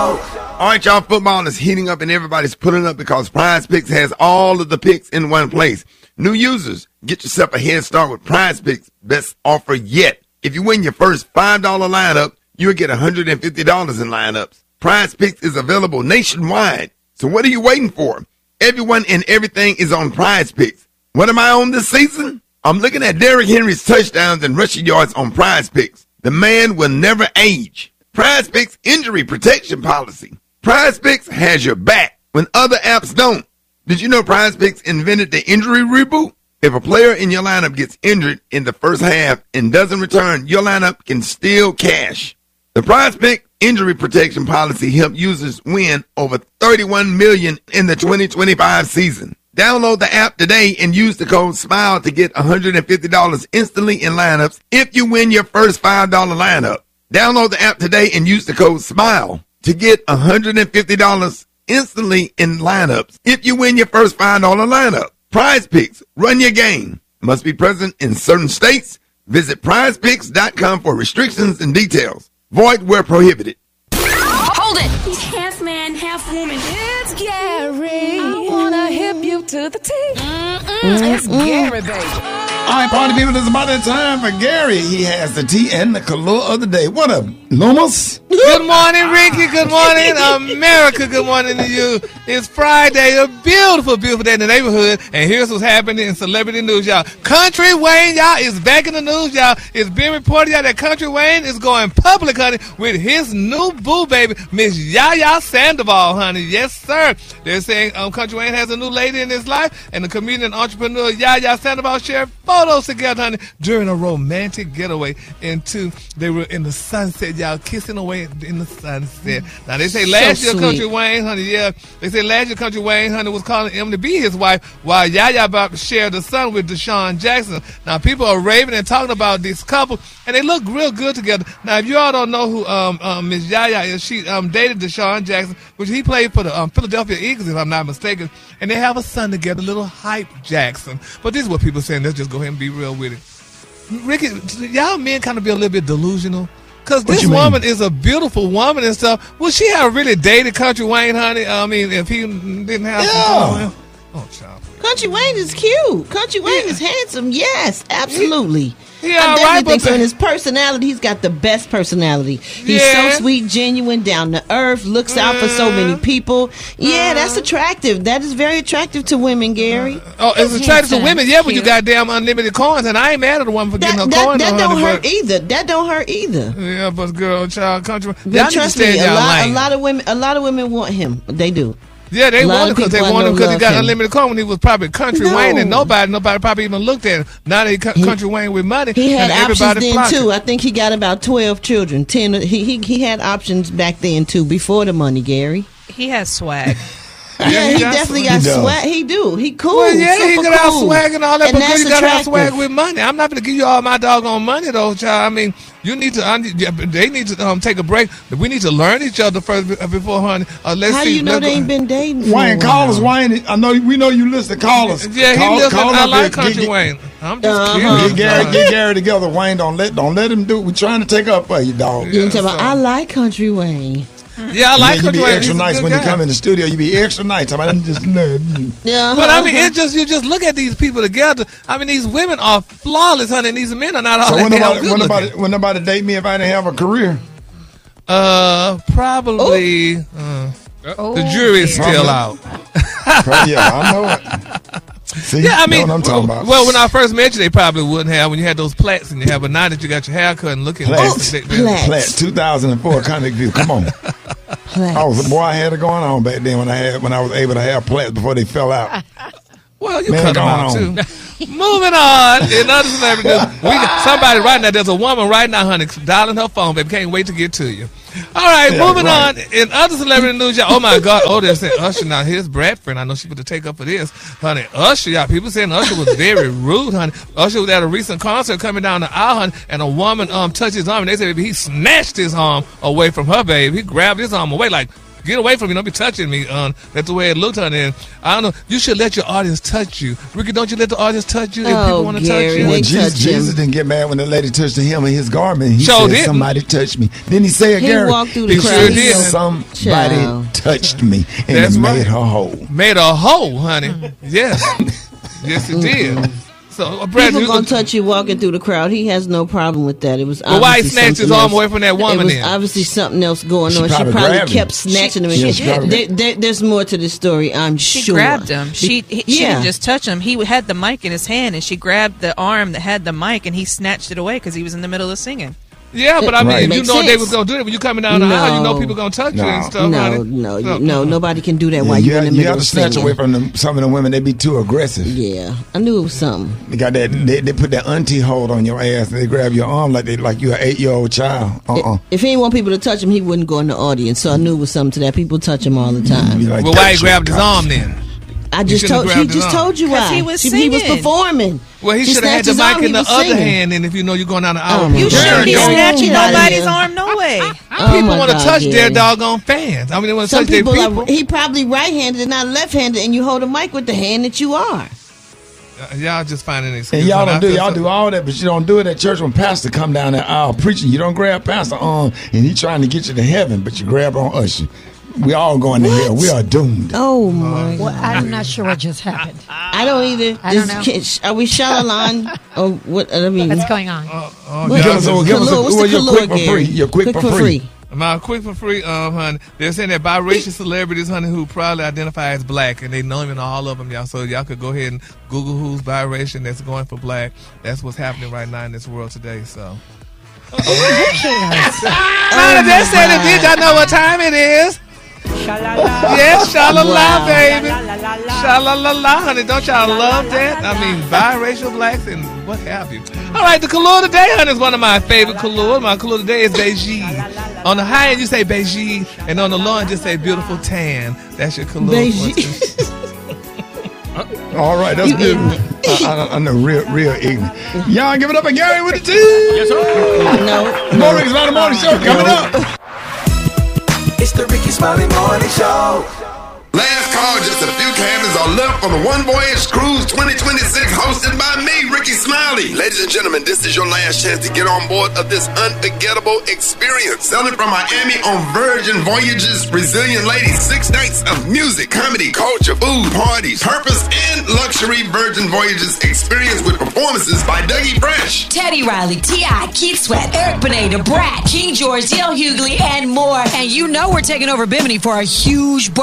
All right, y'all, football is heating up and everybody's pulling up because Prize Picks has all of the picks in one place. New users, get yourself a head start with Prize Picks' best offer yet. If you win your first $5 lineup, you'll get $150 in lineups. Prize Picks is available nationwide. So what are you waiting for? Everyone and everything is on Prize Picks. What am I on this season? I'm looking at Derrick Henry's touchdowns and rushing yards on Prize Picks. The man will never age. Prize Picks injury protection policy. Prize Picks has your back when other apps don't. Did you know Prize Picks invented the injury reboot? If a player in your lineup gets injured in the first half and doesn't return, your lineup can still cash. The Prize Pick injury protection policy helped users win over $31 million in the 2025 season. Download the app today and use the code SMILE to get $150 instantly in lineups if you win your first $5 lineup. Download the app today and use the code SMILE to get $150 instantly in lineups if you win your first $5 lineup. Prize Picks, run your game. Must be present in certain states. Visit prizepicks.com for restrictions and details. Void where prohibited. Hold it! He's half man, half woman. It's Gary. I wanna hip you to the T. It's Gary, baby. All right, party people, it's about that time for Gary. He has the tea and the color of the day. What up, Lumos? Good morning, Ricky. Good morning, America. Good morning to you. It's Friday, a beautiful, beautiful day in the neighborhood. And here's what's happening in celebrity news, y'all. Country Wayne, y'all, is back in the news, y'all. It's been reported, y'all, that Country Wayne is going public, honey, with his new boo baby, Miss Yaya Sandoval, honey. Yes, sir. They're saying Country Wayne has a new lady in his life, and the comedian and entrepreneur Yaya Sandoval shared photos together, honey, during a romantic getaway they were in the sunset, y'all, kissing away in the sunset. Now, they say last year, Country Wayne, honey, they say last year, Country Wayne, honey, was calling Em to be his wife, while Yaya about to share the son with Deshaun Jackson. Now, people are raving and talking about this couple, and they look real good together. Now, if you all don't know who Miss Yaya is, she dated Deshaun Jackson, which he played for the Philadelphia Eagles, if I'm not mistaken, and they have a son together, little Hype Jackson. But this is what people are saying. Let's just go ahead and be real with it. Ricky, y'all men kind of be a little bit delusional. Because this woman is a beautiful woman and stuff. Would she have really dated Country Wayne, honey? I mean, if he didn't have some. Oh, child. Country Wayne is cute. Country Wayne is handsome. Yes, absolutely. Yeah, I definitely think so. In his personality, he's got the best personality. He's so sweet, genuine, down to earth, looks out for so many people. Yeah, that's attractive. That is very attractive to women, Gary. It's attractive to women, but you got damn unlimited coins, and I ain't mad at the woman for getting her coins. That don't hurt either. That don't hurt either. Yeah, but girl, child, Country. But trust me, a lot of women want him. They do. Yeah, they want him because he got unlimited coin when he was probably Country Wayne, and nobody probably even looked at him. Now that he Country Wayne with money, he had options then flocking. too. I think he got about 12 children. 10. He had options back then too, before the money, Gary. He has swag. Yeah, he definitely got swag. He do. He cool. Well, yeah, he got out swag and all that, but you got out attractive. swag with money. I'm not going to give you all my doggone money, though, child. I mean, they need to take a break. We need to learn each other first before, honey. How do you know they ain't been dating? Wayne, call us, Wayne. We know you listen. Call us. Yeah, he listens. I like Country Wayne. I'm just kidding. Get Gary together, Wayne. Don't let him do it. We're trying to take up for you, dog. I like Country Wayne. Yeah, I like Country Wayne. You be extra nice when guy. you come in the studio. You be extra nice. I just But I mean, you just look at these people together. I mean, these women are flawless, honey, and these men are not all that good looking. When nobody date me if I didn't have a career? Probably. The jury is still out. Yeah, I know it. See, yeah, I mean, know what I'm talking about. Well, when I first met you, they probably wouldn't have when you had those plaits in your hair. But now that you got your hair cut and looking Plaits, 2004 Comic View. Come on. I had it going on back then when I was able to have plaits before they fell out. Well, you cut them out too. Moving on. In other celebrity news, somebody right now, there's a woman right now, honey, dialing her phone, baby. Can't wait to get to you. All right, moving on. In other celebrity news, y'all, oh my God, they're saying Usher. Now, here's Bradford. I know she put to take up for this. Honey, Usher, y'all, people saying Usher was very rude, honey. Usher was at a recent concert coming down the aisle, honey, and a woman touched his arm, and they said he snatched his arm away from her, baby. He grabbed his arm away like, Get away from me. Don't be touching me. That's the way it looked, honey. And I don't know. You should let your audience touch you. Ricky, don't you let the audience touch you if people want to touch you? Well, Jesus didn't get mad when the lady touched him in his garment. He said, somebody touched me. Didn't he say it, Gary? He walked through the crowd. Sure did. Somebody touched me, and it made her whole. Made her whole, honey. Yes. Yes, it did. So, people gonna touch you walking through the crowd. He has no problem with that. It was why he snatched his arm away from that woman? It was obviously something else going on. She probably kept snatching him. There's more to this story, I'm sure. She grabbed him. She didn't just touch him. He had the mic in his hand, and she grabbed the arm that had the mic, and he snatched it away because he was in the middle of singing. Yeah, but I mean, you know they was gonna do it when you coming down the aisle. You know people gonna touch you and stuff. No, nobody can do that while you're in the middle of singing. You have to snatch away from some of the women. They be too aggressive. Yeah, I knew it was something. They got that. They put that auntie hold on your ass. And they grab your arm like you're an 8-year-old child. If he didn't want people to touch him, he wouldn't go in the audience. So I knew it was something to that. People touch him all the time. Well, why he grabbed his arm then? He just told you why. He was singing. He was performing. Well, he should have had the mic in the other hand, and if you know you're going down the aisle. You shouldn't be snatching nobody's arm, no way. People want to touch their doggone fans. I mean, they want to touch their people. He probably right-handed and not left-handed, and you hold a mic with the hand that you are. Y'all just finding excuses. And y'all do all that, but you don't do it at church when pastor come down the aisle preaching. You don't grab pastor arm, and he trying to get you to heaven, but you grab on usher. We all going to hell. We are doomed. Oh my! Well, I'm not sure what just happened. I don't either. I don't know. Are we Shalalan or what? I mean, what's going on? Give us your quick for free. My quick for free, honey. They're saying that biracial celebrities, honey, who probably identify as black, and they know even all of them, y'all. So y'all could go ahead and Google who's biracial that's going for black. That's what's happening right now in this world today. So. Honey, they said it, bitch. I know what time it is. Yes, sha-la-la, baby. Sha-la-la-la, honey. Don't y'all love that? I mean, biracial blacks and what have you. All right, the color today, honey, is one of my favorite colors. My color today is beige. On the high end, you say beige, and on the low end, just say beautiful tan. That's your color. Beige. All right, that's good. I know, real ignorant. Y'all give it up and Gary with the tea. Yes, sir. No. More Ricky Smiley Morning Show coming up. It's the Ricky Smiley Morning Show. Last call, just a few cabins are left for the One Voyage Cruise 2026, hosted by me, Ricky Smiley. Ladies and gentlemen, this is your last chance to get on board of this unforgettable experience. Sailing from Miami on Virgin Voyages, Resilient Ladies, 6 nights of music, comedy, culture, food, parties, purpose, and luxury Virgin Voyages experience with performances by Dougie Fresh, Teddy Riley, T.I., Keith Sweat, Eric Pineda, Brad, King George, Dale Hughley, and more. And you know we're taking over Bimini for a huge